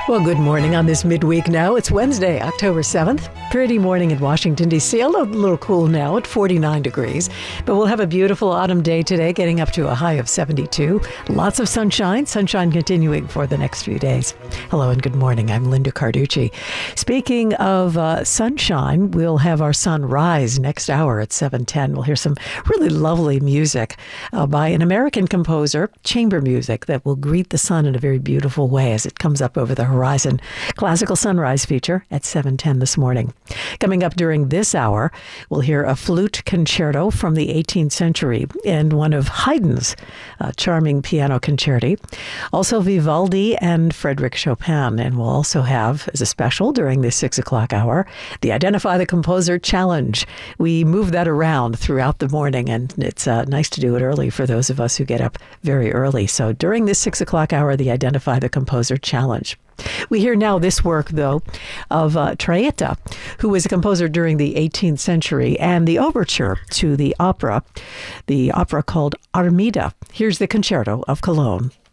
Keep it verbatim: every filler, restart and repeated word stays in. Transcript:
Well, good morning on this midweek now. It's Wednesday, October seventh. Pretty morning in Washington, D C. A little, little cool now at forty-nine degrees. But we'll have a beautiful autumn day today, getting up to a high of seventy-two. Lots of sunshine. Sunshine continuing for the next few days. Hello and good morning. I'm Linda Carducci. Speaking of uh, sunshine, we'll have our sun rise next hour at seven ten. We'll hear some really lovely music uh, by an American composer, chamber music, that will greet the sun in a very beautiful way as it comes up over the horizon. Classical Sunrise feature at seven ten this morning. Coming up during this hour, we'll hear a flute concerto from the eighteenth century and one of Haydn's uh, charming piano concerti. Also Vivaldi and Frédéric Chopin. And we'll also have, as a special during this six o'clock hour, the Identify the Composer Challenge. We move that around throughout the morning, and it's uh, nice to do it early for those of us who get up very early. So during this six o'clock hour, the Identify the Composer Challenge. We hear now this work, though, of uh, Traetta, who was a composer during the eighteenth century, and the overture to the opera, the opera called Armida. Here's the Concerto of Cologne.